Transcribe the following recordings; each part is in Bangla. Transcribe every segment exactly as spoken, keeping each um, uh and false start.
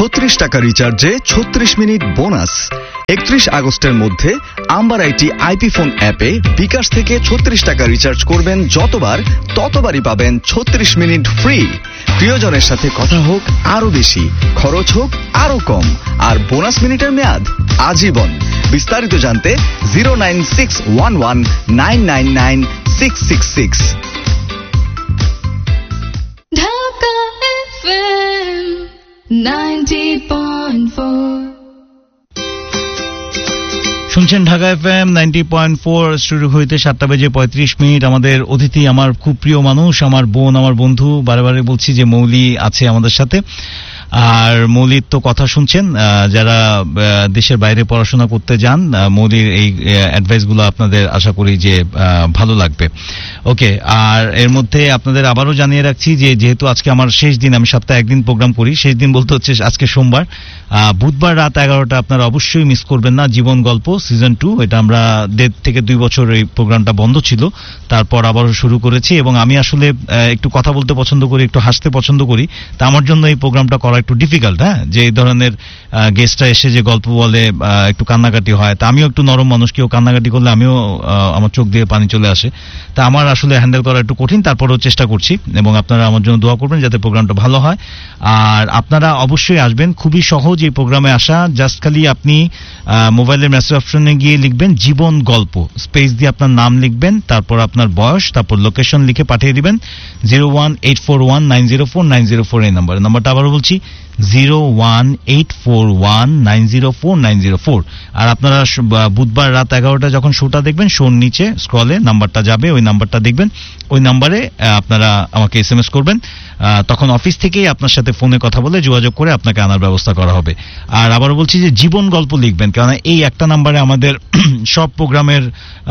ছত্রিশ টাকা রিচার্জে ছত্রিশ মিনিট বোনাস। একত্রিশ আগস্টের মধ্যে আম্বার আইটি আইপি ফোন অ্যাপে বিকাশ থেকে ছত্রিশ টাকা রিচার্জ করবেন যতবার, ততবারই পাবেন ছত্রিশ মিনিট ফ্রি। প্রিয়জনের সাথে কথা হোক আরো বেশি, খরচ হোক আরো কম, আর বোনাস মিনিটের মেয়াদ আজীবন। বিস্তারিত জানতে zero nine six one one nine nine nine six six six. Dhaka FM ninety point four. শুনছেন Dhaka FM ninety point four. Studio হইতে সাতটা বেজে পঁয়ত্রিশ মিনিট। আমাদের অতিথি আমার খুব প্রিয় মানুষ, আমার বোন, আমার বন্ধু। বারে বারে বলছি যে মৌলি আছে আমাদের সাথে। আর মৌলির তো কথা শুনছেন, যারা দেশের বাইরে পড়াশোনা করতে যান, মৌলির এই অ্যাডভাইসগুলো আপনাদের আশা করি যে ভালো লাগবে। ওকে, আর এর মধ্যে আপনাদের আবারও জানিয়ে রাখছি যে যেহেতু আজকে আমার শেষ দিন, আমি সপ্তাহে একদিন প্রোগ্রাম করি, শেষ দিন বলতে হচ্ছে আজকে সোমবার, বুধবার রাত এগারোটা আপনারা অবশ্যই মিস করবেন না। জীবন গল্প সিজন টু, এটা আমরা দেড় থেকে দুই বছর এই প্রোগ্রামটা বন্ধ ছিল, তারপর আবারও শুরু করেছি। এবং আমি আসলে একটু কথা বলতে পছন্দ করি, একটু হাসতে পছন্দ করি, তা আমার জন্য এই প্রোগ্রামটা করা একটু ডিফিকাল্ট। হ্যাঁ, যে এই ধরনের গেস্টরা এসে যে গল্প বলে, একটু কান্নাকাটি হয়, তা আমিও একটু নরম মানুষ, কেউ কান্নাকাটি করলে আমিও আমার চোখ দিয়ে পানি চলে আসে, তা আমার আসলে হ্যান্ডেল করা একটু কঠিন। তারপরেও চেষ্টা করছি, এবং আপনারা আমার জন্য দোয়া করবেন যাতে প্রোগ্রামটা ভালো হয়। আর আপনারা অবশ্যই আসবেন, খুবই সহজ এই প্রোগ্রামে আসা। জাস্ট খালি আপনি মোবাইলের মেসেজ অপশনে গিয়ে লিখবেন জীবন গল্প, স্পেস দিয়ে আপনার নাম লিখবেন, তারপর আপনার বয়স, তারপর লোকেশন লিখে পাঠিয়ে দিবেন zero one eight four one nine zero four nine zero four এই নাম্বার। নাম্বারটা আবারও বলছি, zero one eight four one nine zero four nine zero four. আর আপনারা বুধবার রাত এগারোটা যখন শোটা দেখবেন, শোর নিচে স্ক্রলে নাম্বারটা যাবে, ওই নাম্বারটা দেখবেন, ওই নাম্বারে আপনারা আমাকে এস এম এস করবেন। তখন অফিস থেকেই আপনার সাথে ফোনে কথা বলে যোগাযোগ করে আপনাকে আনার ব্যবস্থা করা হবে। আর আবারও বলছি যে জীবন গল্প লিখবেন, কেননা এই একটা নাম্বারে আমাদের সব প্রোগ্রামের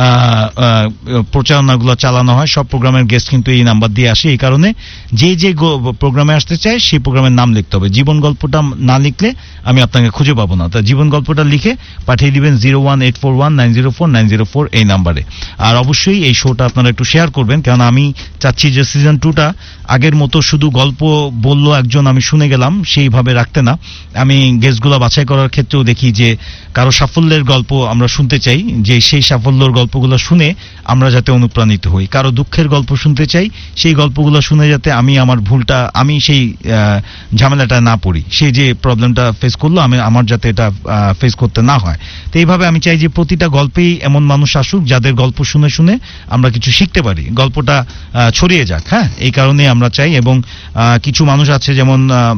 প্রচারণাগুলো চালানো হয়, সব প্রোগ্রামের গেস্ট কিন্তু এই নাম্বার দিয়ে আসে। এই কারণে যে যে প্রোগ্রামে আসতে চায় সেই প্রোগ্রামের নাম লিখতে হবে। জীবন গল্পটা না লিখলে আমি আপনাকে খুঁজে পাবো না। তা জীবন গল্পটা লিখে পাঠিয়ে দিবেন zero one eight four one nine zero four nine zero four এই নাম্বারে। আর অবশ্যই এই শোটা আপনারা একটু শেয়ার করবেন, কেননা আমি চাচ্ছি যে সিজন টুটা আগের মতো শুধু গল্প বললো একজন আমি শুনে গেলাম সেইভাবে রাখতে না। আমি গেস্টগুলো বাছাই করার ক্ষেত্রেও দেখি যে কারো সাফল্যের গল্প আমরা শুনতে চাই, যে সেই সাফল্যের গল্পগুলো শুনে আমরা যাতে অনুপ্রাণিত হই। কারো দুঃখের গল্প শুনতে চাই, সেই গল্পগুলো শুনে যাতে আমি আমার ভুলটা, আমি সেই ঝামেলাটা না পড়ি, সেই যে প্রবলেমটা ফেস করলো আমি আমার যাতে এটা ফেস করতে না হয়। তো এইভাবে আমি চাই যে প্রতিটা গল্পেই এমন মানুষ আসুক যাদের গল্প শুনে শুনে আমরা কিছু শিখতে পারি, গল্পটা ছড়িয়ে যাক। হ্যাঁ, এই কারণে আমরা চাই। এবং কিছু মানুষ আছে, যেমন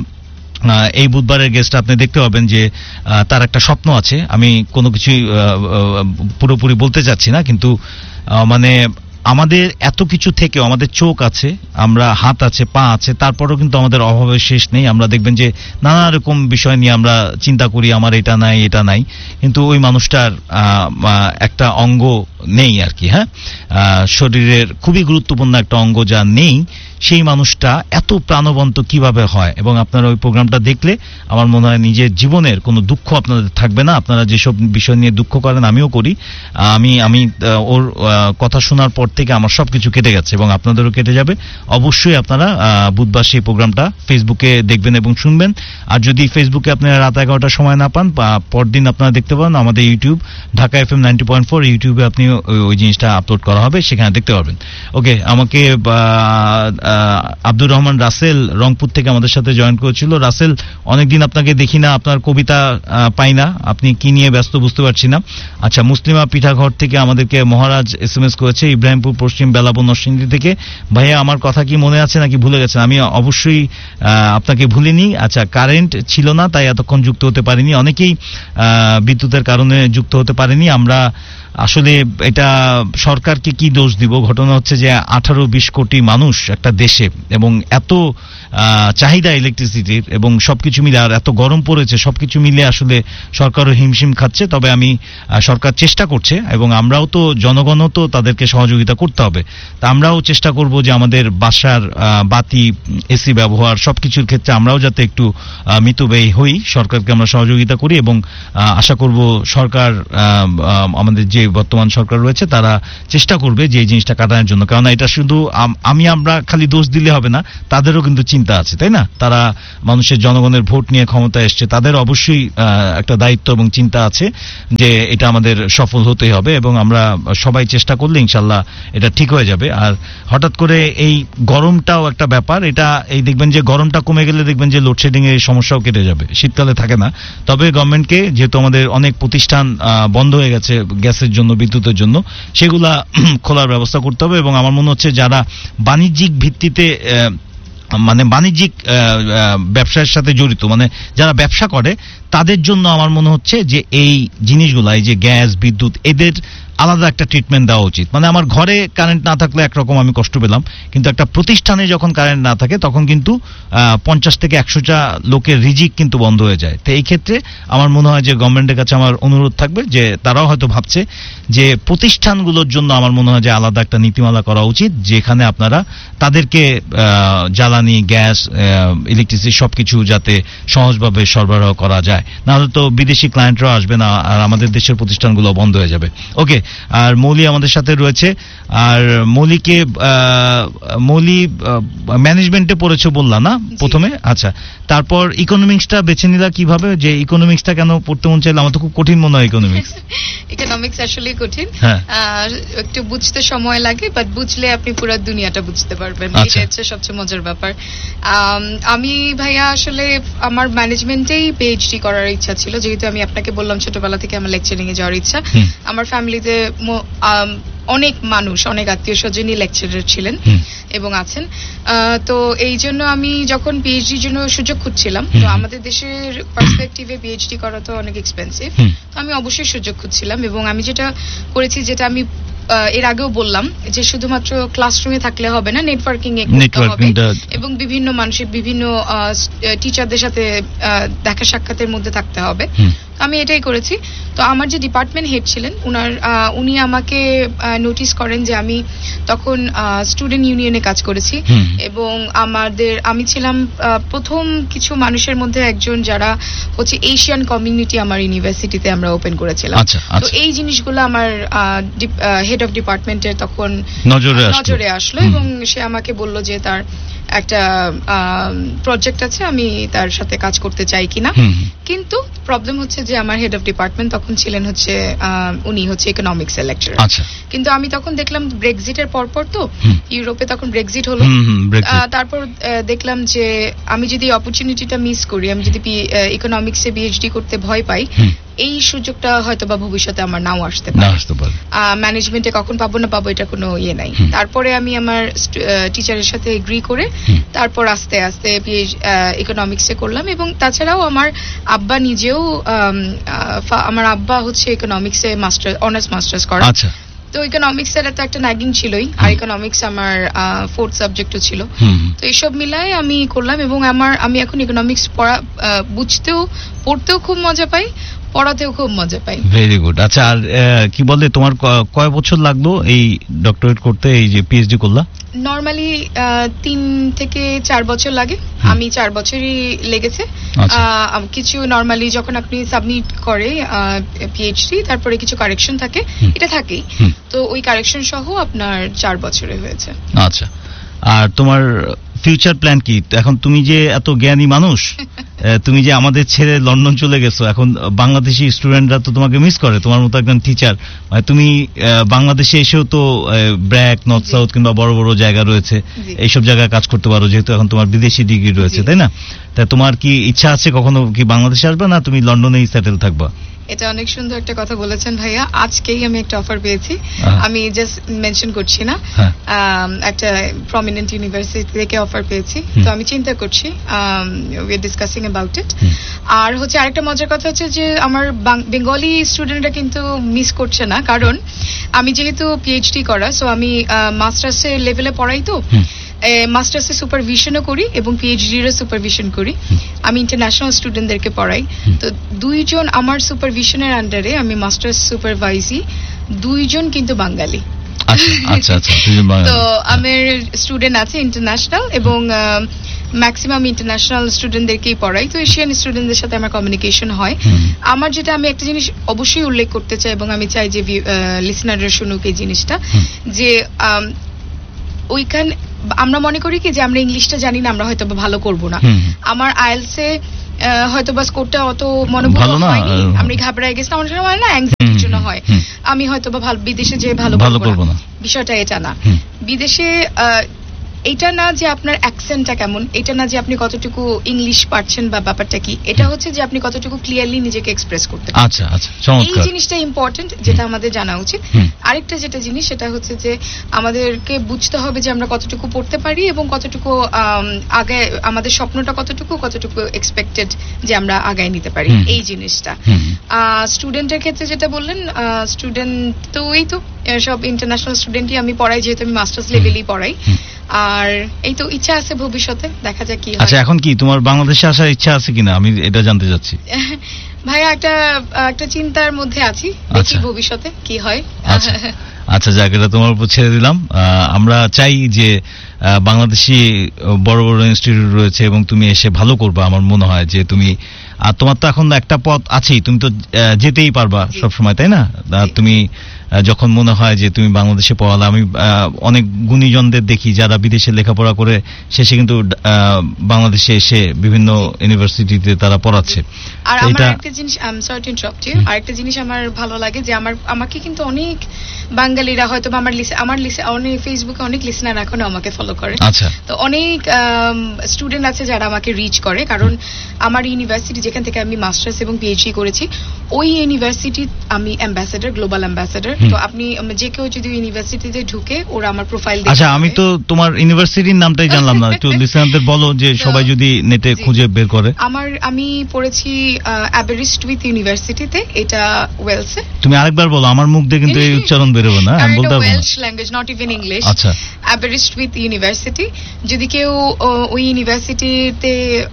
এই বুধবারের গেস্ট আপনি দেখতে পাবেন যে তার একটা স্বপ্ন আছে। আমি কোনো কিছুই পুরোপুরি বলতে চাচ্ছি না, কিন্তু মানে আমাদের এত কিছু থেকেও আমাদের চোখ আছে, আমরা হাত আছে, পা আছে, তারপরেও কিন্তু আমাদের অভাবের শেষ নেই। আমরা দেখবেন যে নানা রকম বিষয় নিয়ে আমরা চিন্তা করি, আমার এটা নাই এটা নাই, কিন্তু ওই মানুষটার একটা অঙ্গ নেই আর কি। হ্যাঁ, শরীরের খুবই গুরুত্বপূর্ণ একটা অঙ্গ যা নেই, সেই মানুষটা এত প্রাণবন্ত কিভাবে হয়। এবং আপনারা ওই প্রোগ্রামটা দেখলে আমার মনে হয় নিজের জীবনের কোনো দুঃখ আপনাদের থাকবে না। আপনারা যেসব বিষয় নিয়ে দুঃখ করেন, আমিও করি, আমি আমি ওর কথা শোনার পর থেকে আমার সবকিছু কেটে গেছে এবং আপনাদেরও কেটে যাবে। অবশ্যই আপনারা বুধবার সেই প্রোগ্রামটা ফেসবুকে দেখবেন এবং শুনবেন। আর যদি ফেসবুকে আপনারা রাত এগারোটার সময় না পান, পরদিন আপনারা দেখতে পাবেন আমাদের YouTube Dhaka F M ninety point four ইউটিউবে আপনি ওই জিনিসটা আপলোড করা হবে, সেখানে দেখতে পারবেন। ওকে, আমাকে আব্দুর রহমান রাসেল রংপুর থেকে আমাদের সাথে জয়েন করেছিল। রাসেল, অনেকদিন আপনাকে দেখি না, আপনার কবিতা পাই না, আপনি কি নিয়ে ব্যস্ত বুঝতে পারছি না। আচ্ছা, মুসলিমা পিঠাঘর থেকে আমাদেরকে মহারাজ এস এম এস করেছে, ইব্রাহিমপুর পশ্চিম বেলাবন নরসিংদী থেকে। ভাইয়া, আমার কথা কি মনে আছে নাকি ভুলে গেছেন? আমি অবশ্যই আপনাকে ভুলিনি। আচ্ছা, কারেন্ট ছিল না তাই এতক্ষণ যুক্ত হতে পারিনি, অনেকেই বিদ্যুতের কারণে যুক্ত হতে পারেনি। আমরা আসলে এটা সরকারকে কি দোষ দিব? ঘটনা হচ্ছে যে আঠারো বিশ কোটি মানুষ একটা দেশে, এবং এত চাহিদা ইলেকট্রিসিটির এবং সবকিছু মিলে, আর এত গরম পড়েছে, সবকিছু মিলে আসলে সরকারও হিমশিম খাচ্ছে। তবে আমি সরকার চেষ্টা করছে এবং আমরাও তো, জনগণও তো তাদেরকে সহযোগিতা করতে হবে। তা আমরাও চেষ্টা করব যে আমাদের বাসার বাতি, এসি ব্যবহার সবকিছুর ক্ষেত্রে আমরাও যাতে একটু মিতব্যয়ী হই, সরকারকে আমরা সহযোগিতা করি। এবং আশা করব সরকার আমাদের যে বর্তমান সরকার রয়েছে তারা চেষ্টা করবে যে এই জিনিসটা কাটানোর জন্য, কারণ এটা শুধু আমি আমরা খালি দোষ দিলে হবে না, তাদেরও কিন্তু চিন্তা আছে, তাই না? তারা মানুষের জনগণের ভোট নিয়ে ক্ষমতায় এসছে, তাদের অবশ্যই একটা দায়িত্ব এবং চিন্তা আছে যে এটা আমাদের সফল হতেই হবে, এবং আমরা সবাই চেষ্টা করলে ইনশাল্লাহ এটা ঠিক হয়ে যাবে। আর হঠাৎ করে এই গরমটাও একটা ব্যাপার, এটা এই দেখবেন যে গরমটা কমে গেলে দেখবেন যে লোডশেডিং এর সমস্যাও কেটে যাবে, শীতকালে থাকে না। তবে গভর্নমেন্টকে, যেহেতু আমাদের অনেক প্রতিষ্ঠান বন্ধ হয়ে গেছে গ্যাসের জন্য, বিদ্যুতের জন্য, সেগুলা খোলার ব্যবস্থা করতে হবে। এবং আমার মনে হচ্ছে যারা বাণিজ্যিক ভিত্তিতে মানে বাণিজ্যিক ব্যবসার সাথে জড়িত, মানে যারা ব্যবসা করে, তাদের জন্য আমার মনে হচ্ছে যে এই জিনিসগুলা, এই যে গ্যাস, বিদ্যুৎ, এদের আলাদা একটা ট্রিটমেন্ট দেওয়া উচিত। মানে আমার ঘরে কারেন্ট না থাকলে একরকম আমি কষ্ট পেলাম, কিন্তু একটা প্রতিষ্ঠানে যখন কারেন্ট না থাকে তখন কিন্তু পঞ্চাশ থেকে একশোটা লোকের রিজিক কিন্তু বন্ধ হয়ে যায়। তো এই ক্ষেত্রে আমার মনে হয় যে গভর্নমেন্টের কাছে আমার অনুরোধ থাকবে যে তারাও হয়তো ভাবছে যে প্রতিষ্ঠানগুলোর জন্য আমার মনে হয় যে আলাদা একটা নীতিমালা করা উচিত, যেখানে আপনারা তাদেরকে জ্বালানি, গ্যাস, ইলেকট্রিসিটি সবকিছু যাতে সহজভাবে সরবরাহ করা যায়, নাহলে তো বিদেশি ক্লায়েন্টরাও আসবে না আর আমাদের দেশের প্রতিষ্ঠানগুলো বন্ধ হয়ে যাবে। ওকে, আর মৌলি আমাদের সাথে রয়েছে। আর মৌলিকে মৌলি ম্যানেজমেন্টে পড়েছো বললা না প্রথমে? আচ্ছা, তারপর ইকোনমিক্সটা বেছে নিলা কিভাবে? যে ইকোনমিক্সটা কেন পড়তে মন চাইলো? আমার তো খুব কঠিন মনে হয় ইকোনমিক্স। ইকোনমিক্স আসলে কঠিন, একটু বুঝতে সময় লাগে, বাট বুঝলে আপনি পুরো দুনিয়াটা বুঝতে পারবেন, এটা হচ্ছে সবচেয়ে মজার ব্যাপার। আমি ভাইয়া আসলে আমার ম্যানেজমেন্টেই পিএইচডি করার ইচ্ছা ছিল, যেহেতু আমি আপনাকে বললাম ছোটবেলা থেকে আমার লেকচারিং এ যাওয়ার ইচ্ছা। আমার ফ্যামিলিতে অনেক মানুষ, অনেক আত্মীয় স্বজনই লেকচারার ছিলেন এবং আছেন। তো এই জন্য আমি যখন পিএইচডির জন্য সুযোগ খুঁজছিলাম, তো আমাদের দেশের পার্সপেক্টিভে পিএইচডি করা তো অনেক এক্সপেন্সিভ, তো আমি অবশ্যই সুযোগ খুঁজছিলাম। এবং আমি যেটা করেছি, যেটা আমি এর আগেও বললাম, যে শুধুমাত্র ক্লাসরুমে থাকলে হবে না, নেটওয়ার্কিং এ করতে হবে এবং বিভিন্ন মানুষের, বিভিন্ন টিচারদের সাথে দেখা সাক্ষাতের মধ্যে থাকতে হবে। আমি এটাই করেছি। তো আমার যে ডিপার্টমেন্ট হেড ছিলেন, উনার উনি আমাকে নোটিস করেন যে আমি তখন স্টুডেন্ট ইউনিয়নে কাজ করেছি, এবং আমাদের আমি ছিলাম প্রথম কিছু মানুষের মধ্যে একজন যারা হচ্ছে এশিয়ান কমিউনিটি আমার ইউনিভার্সিটিতে আমরা ওপেন করেছিলাম। তো এই জিনিসগুলো আমার হেড অফ ডিপার্টমেন্টের তখন নজরে আসলো, এবং সে আমাকে বলল যে তার একটা প্রজেক্ট আছে, আমি তার সাথে কাজ করতে চাই কিনা। কিন্তু প্রবলেম হচ্ছে যে আমার হেড অফ ডিপার্টমেন্ট তখন ছিলেন হচ্ছে উনি হচ্ছে ইকোনমিক্স এর লেকচারার। কিন্তু আমি তখন দেখলাম ব্রেক্সিটের পরপর তো ইউরোপে তখন ব্রেক্সিট হলো, তারপর দেখলাম যে আমি যদি অপরচুনিটিটা মিস করি, আমি যদি ইকোনমিক্সে পিএইচডি করতে ভয় পাই, এই সুযোগটা হয়তো বা ভবিষ্যতে আমার নাও আসতে পারে, ম্যানেজমেন্টে কখন পাবো না পাবো এটা কোনো ইয়ে নাই। তারপরে আমি আমার টিচারের সাথে এগ্রি করে তারপর আস্তে আস্তে ইকোনমিক্সে করলাম। এবং তাছাড়াও আমার আব্বা নিজেও, আমার আব্বা হচ্ছে ইকোনমিক্সে মাস্টার, অনার্স মাস্টার্স করা। তো ইকোনমিক্স এর তো একটা নাগিং ছিলই, আর ইকোনমিক্স আমার ফোর্থ সাবজেক্টও ছিল। তো এইসব মিলাই আমি করলাম, এবং আমার আমি এখন ইকোনমিক্স পড়া বুঝতেও, পড়তেও খুব মজা পাই, পড়াতেও খুব মজা পাই। Very good. আচ্ছা, আর কি বলে তোমার কয় বছর লাগলো এই ডক্টরেট করতে, এই যে পিএইচডি করলা? নরমালি তিন থেকে চার বছর লাগে, আমি চার বছরই লেগেছে। কিছু নরমালি যখন আপনি সাবমিট করে পিএইচডি, তারপরে কিছু কারেকশন থাকে, এটা থাকেই, তো ওই কারেকশন সহ আপনার চার বছরে হয়েছে। আচ্ছা, আর তোমার ফিউচার প্ল্যান কি এখন? তুমি যে এত জ্ঞানী মানুষ, তুমি যে আমাদের ছেড়ে লন্ডন চলে গেছো, এখন বাংলাদেশি স্টুডেন্টরা তো তোমাকে মিস করে, তোমার মতো একজন টিচার। তুমি বাংলাদেশে এসেও তো ব্র্যাক, নর্থ সাউথ কিংবা বড় বড় জায়গা রয়েছে, এইসব জায়গায় কাজ করতে পারো, যেহেতু এখন তোমার বিদেশি ডিগ্রি রয়েছে, তাই না? তা তোমার কি ইচ্ছা আছে কখনো কি বাংলাদেশে আসবে, না তুমি লন্ডনেই সেটেল থাকবা? এটা অনেক সুন্দর একটা কথা বলেছেন ভাইয়া। আজকেই আমি একটা অফার পেয়েছি, আমি জাস্ট মেনশন করছি না, একটা প্রমিনেন্ট ইউনিভার্সিটি থেকে অফার পেয়েছি। তো আমি চিন্তা করছি, we are discussing about it. আর হচ্ছে আরেকটা মজার কথা হচ্ছে যে আমার বেঙ্গলি স্টুডেন্টরা কিন্তু মিস করছে না, কারণ আমি যেহেতু পিএইচডি করা, সো আমি মাস্টার্সের লেভেলে পড়াই, তো মাস্টার্সের সুপারভিশনও করি এবং পিএইচডিরও সুপারভিশন করি। আমি ইন্টারন্যাশনাল স্টুডেন্টদেরকে পড়াই। তো দুইজন আমার সুপারভিশনের আন্ডারে আমি মাস্টার্স সুপারভাইজি, দুইজন কিন্তু বাঙালি। আচ্ছা আচ্ছা, তো আমার স্টুডেন্ট আছে ইন্টারন্যাশনাল, এবং ম্যাক্সিমাম ইন্টারন্যাশনাল স্টুডেন্টদেরকেই পড়াই, তো এশিয়ান স্টুডেন্টদের সাথে আমার কমিউনিকেশন হয়। আমার যেটা আমি একটা জিনিস অবশ্যই উল্লেখ করতে চাই এবং আমি চাই যে লিসনাররা শুনুক এই জিনিসটা, যে ওইখান আমরা মনে করি কি যে আমরা ইংলিশটা জানি না, আমরা হয়তো ভালো করবো না। আমার আইএলসে হয়তো বা স্কোরটা অত মনোবল হয়নি, আমি ঘাবড়ায় গেছিলাম, আমার সময় না অ্যাংজাইটির জন্য হয়, আমি হয়তো বা ভালো বিদেশে যে ভালো করবো না, বিষয়টা এটা না। বিদেশে এটা না যে আপনার অ্যাকসেন্টটা কেমন, এটা না যে আপনি কতটুকু ইংলিশ পারছেন বা ব্যাপারটা কি, এটা হচ্ছে যে আপনি কতটুকু ক্লিয়ারলি নিজেকে এক্সপ্রেস করতে পারেন। আচ্ছা আচ্ছা, চমৎকার। এই জিনিসটা ইম্পর্টেন্ট, যেটা আমাদের জানা উচিত। আরেকটা যেটা জিনিস সেটা হচ্ছে যে আমাদেরকে বুঝতে হবে যে আমরা কতটুকু পড়তে পারি এবং কতটুকু আগে আমাদের স্বপ্নটা কতটুকু কতটুকু এক্সপেক্টেড যে আমরা আগায় নিতে পারি, এই জিনিসটা। স্টুডেন্টের ক্ষেত্রে যেটা বললেন, স্টুডেন্ট তো এই তো সব ইন্টারন্যাশনাল স্টুডেন্টই আমি পড়াই, যেহেতু আমি মাস্টার্স লেভেলই পড়াই। আর এই তো ইচ্ছা আছে ভবিষ্যতে, দেখা যাক কি হয়। আচ্ছা, এখন কি তোমার বাংলাদেশে আসার ইচ্ছা আছে কিনা, আমি এটা জানতে চাচ্ছি। ভাইয়া একটা একটা চিন্তার মধ্যে আছি, দেখি ভবিষ্যতে কি হয়। আচ্ছা, জায়গাটা তোমার উপর ছেড়ে দিলাম। আমরা চাই যে বাংলাদেশি বড় বড় ইনস্টিটিউট রয়েছে এবং তুমি এসে ভালো করবা, আমার মনে হয় যে তুমি, আর তোমার তো এখন একটা পথ আছেই, তুমি তো যেতেই পারবা সবসময়, তাই না? তুমি যখন মনে হয় যে তুমি বাংলাদেশে পড়ালে, আমি অনেক গুণীজনদের দেখি যারা বিদেশে লেখাপড়া করে শেষে কিন্তু বাংলাদেশে এসে বিভিন্ন ইউনিভার্সিটিতে তারা পড়াচ্ছে। আর আমার একটা জিনিস, I am sorry to interrupt you, আরেকটা জিনিস আমার ভালো লাগে যে আমার আমাকে কিন্তু অনেক বাঙালিরা হয়তো আমার আমার অনেক ফেসবুকে অনেক লিসনার এখনো আমাকে ফলো করে। আচ্ছা, তো অনেক স্টুডেন্ট আছে যারা আমাকে রিচ করে, কারণ আমার ইউনিভার্সিটি যেখান থেকে আমি মাস্টার্স এবং পিএইচডি করেছি, ওই ইউনিভার্সিটি আমি অ্যাম্বাসেডর, গ্লোবাল অ্যাম্বাসেডর। তো আপনি যে কেউ যদি ইউনিভার্সিটিতে ঢুকে ওরা আমার প্রোফাইল দেখে। আচ্ছা, আমি তো তোমার ইউনিভার্সিটির নামটাই জানলাম না, একটু লিসনারদের বলো যে সবাই যদি নেটে খুঁজে বের করে। আমার আমি পড়েছি অ্যাবেরিস্টউইথ ইউনিভার্সিটিতে, এটা ওয়েলসে। তুমি আরেকবার বলো, আমার মুখ দিয়ে কিন্তু এই উচ্চারণ বের হবে না, আমি বলতে পারবো না। Welsh language, not even English. আচ্ছা, অ্যাবেরিস্টউইথ ইউনিভার্সিটি। যদি কেউ ওই ইউনিভার্সিটিতে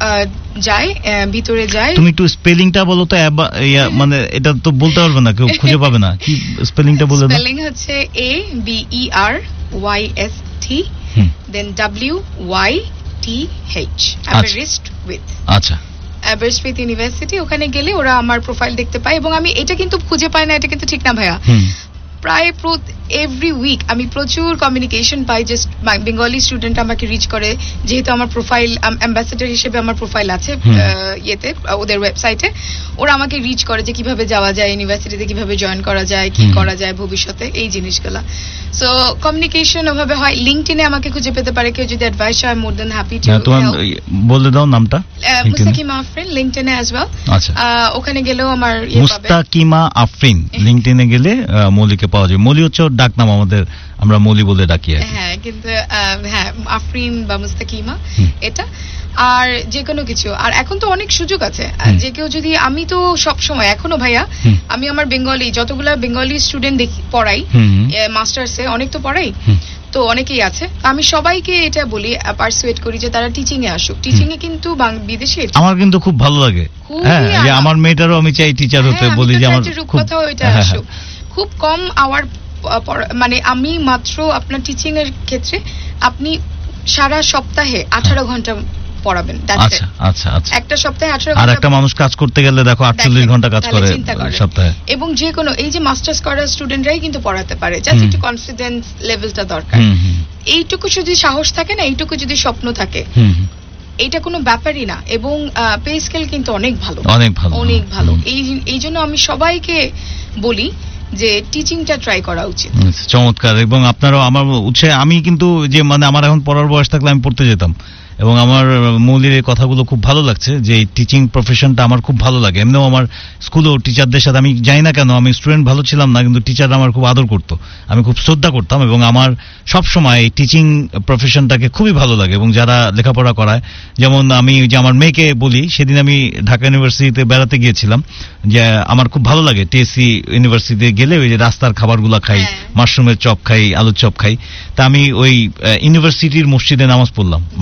যায়, ভিতরে যায়, তুমি একটু স্পেলিংটা বলো তো, মানে এটা তো বলতে পারবে না, কেউ খুঁজে পাবে না, কি স্পেলিংটা বলে দাও। স্পেলিং হচ্ছে A B E R Y S T then W Y T H, অ্যাবেরিস্টউইথ। আচ্ছা, অ্যাবেরিস্টউইথ ইউনিভার্সিটি। ওখানে গেলে ওরা আমার প্রোফাইল দেখতে পায় এবং আমি এটা কিন্তু খুঁজে পাই না, এটা কিন্তু ঠিক না ভাইয়া। প্রায় এভরি উইক আমি প্রচুর কমিউনিকেশন পাই, জাস্ট বেঙ্গলি স্টুডেন্ট আমাকে রিচ করে, যেহেতু আমার প্রোফাইল অ্যাম্বাসেডর হিসেবে আমার প্রোফাইল আছে ইয়েতে, ওদের ওয়েবসাইটে। ওরা আমাকে রিচ করে যে কিভাবে যাওয়া যায় ইউনিভার্সিটিতে, কিভাবে জয়েন করা যায়, কি করা যায় ভবিষ্যতে, এই জিনিসগুলা। সো কমিউনিকেশন ওভাবে হয়। লিঙ্কডইনে আমাকে খুঁজে পেতে পারে কেউ, যদি অ্যাডভাইস হয়, মোর দেন হ্যাপি টু। তোমার বলে দাও নামটা। মুস্তাকিমা আফরিন, লিঙ্কডইনে অ্যাজ ওয়েল। আচ্ছা, ওখানে গেলেও আমার মুস্তাকিমা আফরিন, লিঙ্কডইনে গেলে মৌলিকে পাওয়া যায়। মৌলি হচ্ছে ওর ডাক নাম, আমাদের আমরা মৌলি বলে ডাকি। হ্যাঁ, কিন্তু হ্যাঁ আফরিন বা মুস্তাকিমা এটা। আর যে কোনো কিছু, আর এখন তো অনেক সুযোগ আছে, যে কেউ যদি, আমি তো সব সময় এখনো ভাইয়া আমি আমার বেঙ্গলি যতগুলা বেঙ্গলি স্টুডেন্ট দেখি পড়াই মাস্টার্সে, অনেক তো পড়াই, তো অনেকেই আছে, আমি সবাইকে এটা বলি, পারসুয়েট করি যে তারা টিচিং এ আসুক। টিচিং এ কিন্তু বিদেশে আমার কিন্তু খুব ভালো লাগে, হ্যাঁ, যে আমার মেয়েটারও আমি চাই টিচার হতে, বলি যে আমার রূপকথাও এটা আসুক। খুব কম আওয়ার, মানে আমি মাত্র আপনার টিচিং এর ক্ষেত্রে আপনি সারা সপ্তাহে আঠারো ঘন্টা পড়াবেন। আচ্ছা আচ্ছা আচ্ছা, একটা সপ্তাহে আঠারো ঘন্টা। আর একটা মানুষ কাজ করতে গেলে দেখো আটচল্লিশ ঘন্টা কাজ করে সপ্তাহে। এবং যে কোনো এই যে মাস্টার্স করা স্টুডেন্টরাই কিন্তু পড়াতে পারে, জাস্ট একটু কনফিডেন্স লেভেলটা দরকার। এইটুকু যদি সাহস থাকে না, এইটুকু যদি স্বপ্ন থাকে, এইটা কোনো ব্যাপারই না। এবং পে স্কেল কিন্তু অনেক ভালো, অনেক ভালো, অনেক ভালো। এই এই জন্য আমি সবাইকে বলি যে টিচিংটা ট্রাই করা উচিত। চমৎকার। এবং আপনারাও আমার উৎসাহে, আমি কিন্তু যে মানে আমার এখন পড়ার বয়স থাকলে আমি পড়তে যেতাম, এবং আমার মৌলির এই কথাগুলো খুব ভালো লাগছে, যে টিচিং প্রফেশনটা আমার খুব ভালো লাগে। এমনিও আমার স্কুলেও টিচারদের সাথে, আমি জানি না কেন, আমি স্টুডেন্ট ভালো ছিলাম না, কিন্তু টিচাররা আমার খুব আদর করতো, আমি খুব শ্রদ্ধা করতাম, এবং আমার সবসময় এই টিচিং প্রফেশনটাকে খুবই ভালো লাগে। এবং যারা লেখাপড়া করায়, যেমন আমি যে আমার মেয়েকে বলি, সেদিন আমি ঢাকা ইউনিভার্সিটিতে বেড়াতে গিয়েছিলাম, যে আমার খুব ভালো লাগে টিএসসি ইউনিভার্সিটিতে গেলে ওই যে রাস্তার খাবারগুলো খাই, মাশরুমের চপ খাই, আলুর চপ খাই। তা আমি ওই ইউনিভার্সিটির মসজিদে নামাজ পড়লাম, মাগরিবের নামাজ।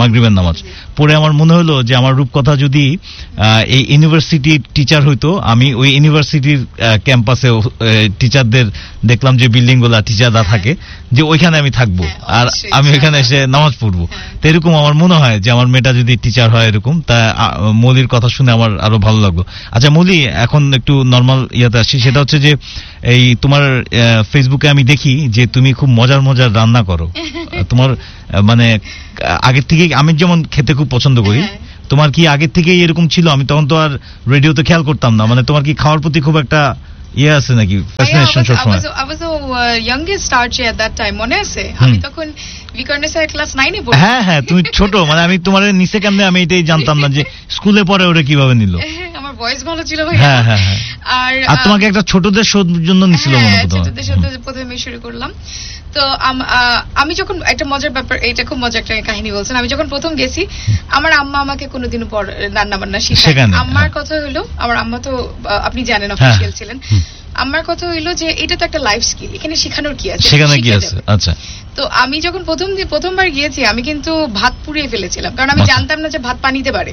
মাচ। পরে আমার মনে হলো যে আমার রূপকথা যদি এই ইউনিভার্সিটির টিচার হইতো, আমি ওই ইউনিভার্সিটির ক্যাম্পাসে টিচারদের দেখলাম যে বিল্ডিং গুলা টিচাররা থাকে, যে ওইখানে আমি থাকবো আর আমি ওইখানে এসে নামাজ পড়বো। তো এরকম আমার মনে হয় যে আমার মেয়েটা যদি টিচার হয় এরকম, তা মৌলির কথা শুনে আমার আরো ভালো লাগলো। আচ্ছা মৌলি, এখন একটু নর্মাল ইয়াতে আসছি, সেটা হচ্ছে যে এই তোমার ফেসবুকে আমি দেখি যে তুমি খুব মজার মজার রান্না করো। তোমার মানে আগের থেকে, আমি যেমন খেতে খুব পছন্দ করি, তোমার কি আগের থেকে এরকম ছিল? আমি তখন তো আর রেডিওতে খেয়াল করতাম না, মানে তোমার কি খাওয়ার প্রতি খুব একটা ইয়ে আছে নাকি, ফ্যাসিনেশন সবসময়? I was a youngest archer at that time, মনে আছে? আমি তখন বিকর্ণেশ্বর ক্লাস নাইনে পড়ি। হ্যাঁ হ্যাঁ, তুমি ছোট, মানে আমি তোমার নিচে কেমনে আমি এটাই জানতাম না যে স্কুলে পরে ওরা কিভাবে নিল। আমার ভয়েস ভালো ছিল ভাই। হ্যাঁ হ্যাঁ হ্যাঁ। আর আর তোমাকে একটা ছোটদের শোর জন্য নিছিল মনে হয়। ছোটদের সাথে প্রথমে শুরু করলাম। তো আমি যখন একটা মজার ব্যাপার, এটা খুব মজার একটা কাহিনী বলছেন, আমি যখন প্রথম গেছি আমার আম্মা আমাকে কোনোদিনও রান্না বান্না শিখায়নি। আমার কথা হলো, আমার আম্মা তো আপনি জানেন অফিসিয়াল ছিলেন, আমার কথা হইলো যে এটা তো একটা লাইফ স্কিল, এখানে শেখানোর কি আছে? সেখানে কি আছে? আচ্ছা। তো আমি যখন প্রথম প্রথমবার গিয়েছি আমি কিন্তু ভাত পুড়িয়ে ফেলেছিলাম, কারণ আমি জানতাম না যে ভাত পানিতে পারে।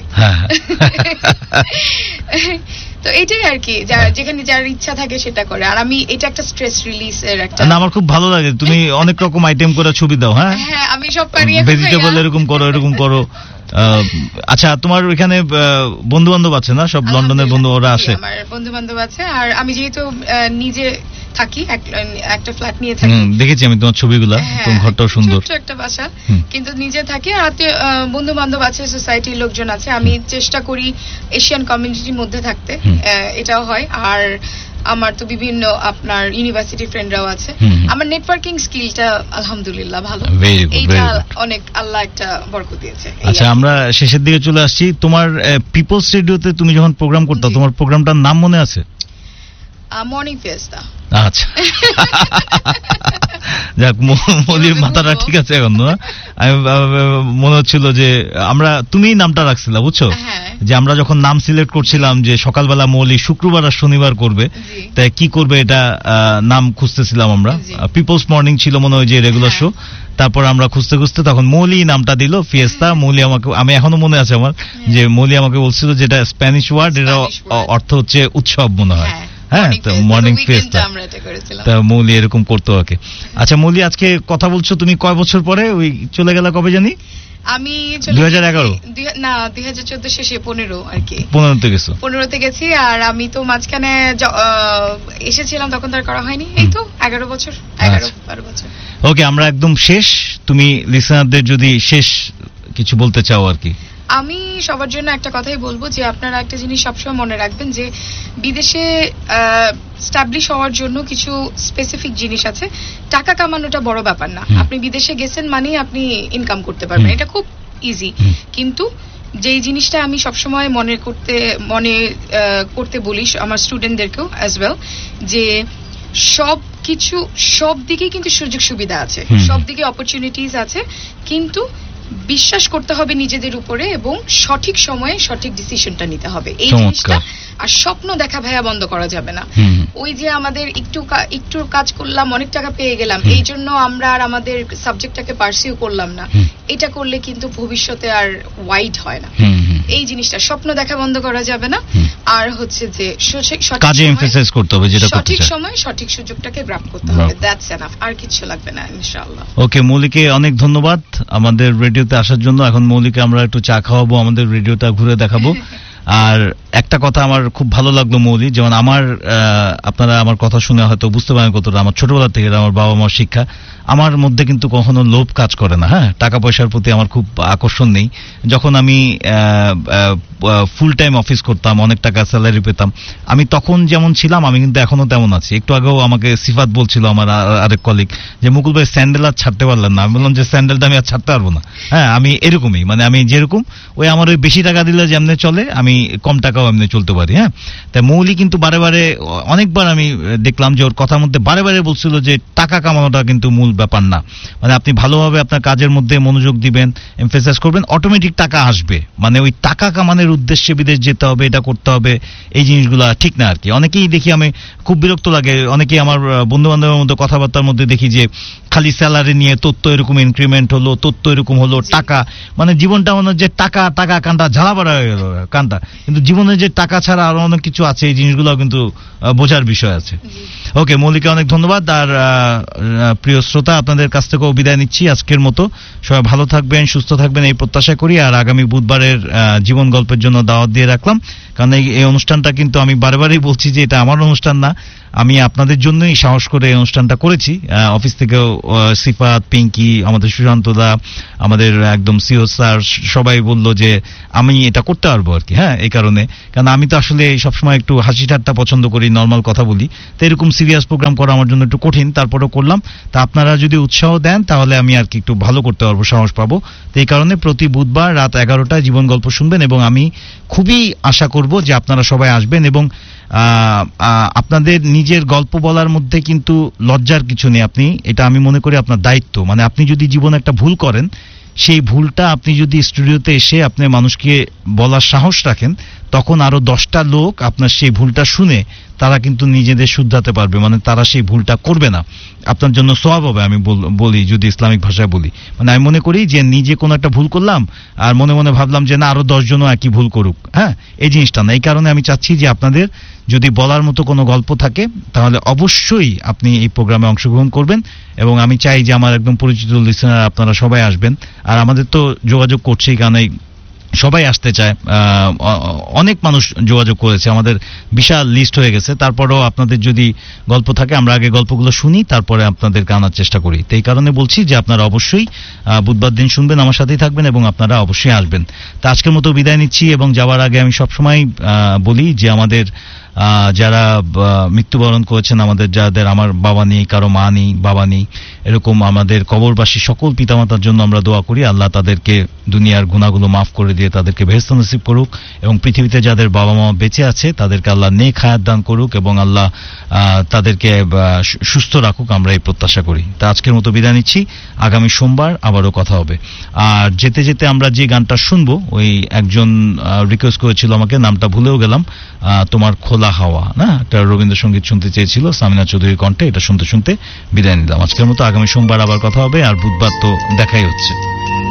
তো এটাই আর কি, যেখানে যার ইচ্ছা থাকে সেটা করে, আর আমি এটা একটা স্ট্রেস রিলিজ এর একটা। না, আমার খুব ভালো লাগে, তুমি অনেক রকম আইটেম করে ছবি দাও। হ্যাঁ হ্যাঁ, আমি সব পারি, ভেজিটেবল এরকম করো, এরকম করো। আচ্ছা, তোমার ওইখানে বন্ধু বান্ধব আছে না? সব লন্ডনের বন্ধু ওরা আসে? আমার বন্ধু বান্ধব আছে, আর আমি যেহেতু নিজে থাকি, একটা ফ্ল্যাট নিয়ে থাকি, দেখেছি আমি তোমার ছবিগুলা, তোমার ঘরটাও সুন্দর, ছোট একটা বাসা, কিন্তু নিজে থাকি। আর বন্ধু বান্ধব আছে, সোসাইটির লোকজন আছে। আমি চেষ্টা করি এশিয়ান কমিউনিটির মধ্যে থাকতে, এটাও হয়। আর আমার তো বিভিন্ন আপনার ইউনিভার্সিটি ফ্রেন্ডরাও আছে। আমার নেটওয়ার্কিং স্কিলটা আলহামদুলিল্লাহ ভালো, এইটা অনেক আল্লাহ একটা বরকত দিয়েছে। আচ্ছা, আমরা শেষের দিকে চলে আসছি। তোমার পিপলস রেডিওতে তুমি যখন প্রোগ্রাম করতে, তোমার প্রোগ্রামটার নাম মনে আছে? Morning Fiesta. আচ্ছা, যাক, মৌলির মাথাটা ঠিক আছে এখন। আমি মনে হচ্ছিল যে আমরা, তুমি নামটা রাখছিলা, বুঝছো, যে আমরা যখন নাম সিলেক্ট করছিলাম যে সকালবেলা মৌলি শুক্রবার আর শনিবার করবে, তাই কি করবে এটা নাম খুঁজতেছিলাম আমরা। পিপলস মর্নিং ছিল মনে হয় যে রেগুলার শো। তারপর আমরা খুঁজতে খুঁজতে তখন মৌলি নামটা দিল, ফিয়েস্তা। মৌলি আমাকে, আমি এখনো মনে আছে আমার, যে মৌলি আমাকে বলছিল যেটা স্প্যানিশ ওয়ার্ড, এটা অর্থ হচ্ছে উৎসব মনে হয়। হ্যাঁ, তো মর্নিং ফিয়েস্তা, তা মৌলি এরকম করতো ওকে। আচ্ছা মৌলি, আজকে কথা বলছো তুমি কয় বছর পরে? ওই চলে গেলা কবে জানি? আমি দুই হাজার এগারো না দুই হাজার চোদ্দ শেষে পনেরো আর কি। পনেরোতে গেছো? পনেরোতে গেছি। আর আমি তো মাঝখানে এসেছিলাম, তখন তার করা হয়নি। এই তো এগারো বছর, এগারো বারো বছর। ওকে, আমরা একদম শেষ, তুমি লিসেনারদের যদি শেষ কিছু বলতে চাও আর কি। আমি সবার জন্য একটা কথাই বলবো, যে আপনারা একটা জিনিস সবসময় মনে রাখবেন, যে বিদেশে স্টাবলিশ হওয়ার জন্য কিছু স্পেসিফিক জিনিস আছে। টাকা কামানোটা বড় ব্যাপার না, আপনি বিদেশে গেছেন মানে আপনি ইনকাম করতে পারবেন, এটা খুব ইজি। কিন্তু যেই জিনিসটা আমি সবসময় মনে করতে মনে করতে বলি আমার স্টুডেন্টদেরকেও অ্যাজ ওয়েল, যে সব কিছু সব দিকে কিন্তু সুযোগ সুবিধা আছে, সব দিকে অপরচুনিটিস আছে, কিন্তু বিশ্বাস করতে হবে নিজেদের উপরে এবং সঠিক সময়ে সঠিক ডিসিশনটা নিতে হবে, এই জিনিসটা। আর স্বপ্ন দেখা ভাইয়া বন্ধ করা যাবে না। ওই যে আমাদের একটু একটু কাজ করলাম, অনেক টাকা পেয়ে গেলাম, এই জন্য আমরা আর আমাদের সাবজেক্টটাকে পার্সিউ করলাম না, এটা করলে কিন্তু ভবিষ্যতে আর ওয়াইড হয় না। এই জিনিসটা, স্বপ্ন দেখা বন্ধ করা যাবে না। আর হচ্ছে যে কাজে এমফাসাইজ করতে হবে, যেটা করতে চাই, সঠিক সময় সঠিক সুযোগটাকে গ্র্যাব করতে হবে, দ্যাটস এনাফ, আর কিছু লাগবে না ইনশাআল্লাহ। ওকে, মৌলিকে অনেক ধন্যবাদ আমাদের রেডিওতে আসার জন্য। এখন মৌলিকে আমরা একটু চা খাওয়াবো, আমাদের রেডিওটা ঘুরে দেখাবো। আর একটা কথা আমার খুব ভালো লাগলো মৌলি, যেমন আমার আপনারা আমার কথা শুনে হয়তো বুঝতে পারেন কতটা আমার ছোটবেলা থেকে আমার বাবা মার শিক্ষা, আমার মধ্যে কিন্তু কখনো লোভ কাজ করে না। হ্যাঁ, টাকা পয়সার প্রতি আমার খুব আকর্ষণ নেই। যখন আমি ফুল টাইম অফিস করতাম, অনেক টাকা স্যালারি পেতাম, আমি তখন যেমন ছিলাম আমি কিন্তু এখনো তেমন আছি। একটু আগেও আমাকে সিফাত বলছিল আমার আরেক কলিগ, যে মুকুল ভাই স্যান্ডেল আর ছাড়তে পারলেন না। আমি বললাম যে স্যান্ডেলটা আমি আর ছাড়তে পারবো না। হ্যাঁ, আমি এরকমই, মানে আমি যেরকম, ওই আমার ওই বেশি টাকা দিলে যেমনি চলে, আমি কম টাকাও এমনি চলতে পারি। হ্যাঁ, তাই মৌলি কিন্তু বারে বারে, অনেকবার আমি দেখলাম যে ওর কথার মধ্যে বারে বারে বলছিল যে টাকা কামানোটা কিন্তু মূল ব্যাপার না। মানে আপনি ভালোভাবে আপনার কাজের মধ্যে মনোযোগ দিবেন, এমফেসাইজ করবেন, অটোমেটিক টাকা আসবে। মানে ওই টাকা কামানোর উদ্দেশ্যে বিদেশ যেতে হবে, এটা করতে হবে, এই জিনিসগুলো ঠিক না আর কি। অনেকেই দেখি, আমি খুব বিরক্ত লাগে, অনেকেই আমার বন্ধু বান্ধবের মধ্যে কথাবার্তার মধ্যে দেখি যে খালি স্যালারি নিয়ে তথ্য এরকম ইনক্রিমেন্ট হলো, তথ্য এরকম হলো, টাকা, মানে জীবনটা মনে যে টাকা টাকা কান্টা ঝাড়া বাড়া হয়ে গেল কান্টা, কিন্তু জীবনে যে টাকা ছাড়া আরো অনেক কিছু আছে, এই জিনিসগুলো কিন্তু বোঝার বিষয় আছে। ওকে মল্লিকা, অনেক ধন্যবাদ। আর প্রিয় শ্রোতা, আপনাদের কাছ থেকেও বিদায় নিচ্ছি আজকের মতো। সবাই ভালো থাকবেন, সুস্থ থাকবেন এই প্রত্যাশা করি। আর আগামী বুধবারের জীবন গল্পের জন্য দাওয়াত দিয়ে রাখলাম, কারণ এই অনুষ্ঠানটা কিন্তু আমি বারে বারেই বলছি যে এটা আমার অনুষ্ঠান না, আমি আপনাদের জন্যই সাহস করে এই অনুষ্ঠানটা করেছি। অফিস থেকেও সিফাত, পিঙ্কি, আমাদের সুশান্ত দা, আমাদের একদম সিও স্যার সবাই বললো যে আমি এটা করতে পারবো আর কি। হ্যাঁ, এই কারণে, কারণ আমি তো আসলে সবসময় একটু হাসি ঠাট্টা পছন্দ করি, নর্মাল কথা বলি, তো এরকম সিরিয়াস প্রোগ্রাম করা আমার জন্য একটু কঠিন, তারপরেও করলাম। তা আপনারা যদি উৎসাহ দেন তাহলে আমি আর কি একটু ভালো করতে পারবো, সাহস পাবো। তো এই কারণে প্রতি বুধবার রাত এগারোটায় জীবন গল্প শুনবেন, এবং আমি খুবই আশা করব যে আপনারা সবাই আসবেন। এবং আপনাদের নিজের গল্প বলার মধ্যে কিন্তু লজ্জার কিছু নেই, আপনি এটা আমি মনে করি আপনার দায়িত্ব। মানে আপনি যদি জীবনে একটা ভুল করেন, সেই ভুলটা আপনি যদি স্টুডিওতে এসে আপনি মানুষকে বলার সাহস রাখেন, তখন আরো দশটা লোক আপনার সেই ভুলটা শুনে তারা কিন্তু নিজেদের শুধরাতে পারবে, মানে তারা সেই ভুলটা করবে না, আপনার জন্য সওয়াব হবে। আমি বলি, যদি ইসলামিক ভাষায় বলি, মানে আমি মনে করি যে নিজে কোনো একটা ভুল করলাম আর মনে মনে ভাবলাম যে না আরো দশজনও একই ভুল করুক, হ্যাঁ, এই জিনিসটা না। এই কারণে আমি চাচ্ছি যে আপনাদের যদি বলার মতো কোনো গল্প থাকে তাহলে অবশ্যই আপনি এই প্রোগ্রামে অংশগ্রহণ করবেন, এবং আমি চাই যে আমার একদম পরিচিত লিসেনার আপনারা সবাই আসবেন। আর আমাদের তো যোগাযোগ করছেই, কারণ এই সবাই আসতে চায়, অনেক মানুষ যোগাযোগ করেছে, আমাদের বিশাল লিস্ট হয়ে গেছে। তারপরেও আপনাদের যদি গল্প থাকে, আমরা আগে গল্পগুলো শুনি, তারপরে আপনাদেরকে আনার চেষ্টা করি। তো এই কারণে বলছি যে আপনারা অবশ্যই বুধবার দিন শুনবেন, আমার সাথেই থাকবেন, এবং আপনারা অবশ্যই আসবেন। তো আজকের মতো বিদায় নিচ্ছি, এবং যাওয়ার আগে আমি সবসময় বলি যে আমাদের যারা মৃত্যুবরণ করেছেন, আমাদের যাদের, আমার বাবা নেই, কারো মা নেই, বাবা নেই, এরকম আমাদের কবরবাসী সকল পিতামাতার জন্য আমরা দোয়া করি, আল্লাহ তাদেরকে দুনিয়ার গুনাহগুলো মাফ করে দিয়ে তাদেরকে বেহেশত নসিব করুক, এবং পৃথিবীতে যাদের বাবা মা বেঁচে আছে তাদেরকে আল্লাহ নেক হায়াত দান করুক, এবং আল্লাহ তাদেরকে সুস্থ রাখুক, আমরা এই প্রত্যাশা করি। তা আজকের মতো বিদায় নিচ্ছি, আগামী সোমবার আবারও কথা হবে। আর যেতে যেতে আমরা যে গানটা শুনবো, ওই একজন রিকোয়েস্ট করেছিল আমাকে, নামটা ভুলেও গেলাম, তোমার খোলা হাওয়া, না, একটা রবীন্দ্রসঙ্গীত শুনতে চেয়েছিল সামিনা চৌধুরীর কণ্ঠে, এটা শুনতে শুনতে বিদায় নিলাম। আজকের মতো আগামী সোমবার আবার কথা হবে, আর বুধবার তো দেখাই হচ্ছে।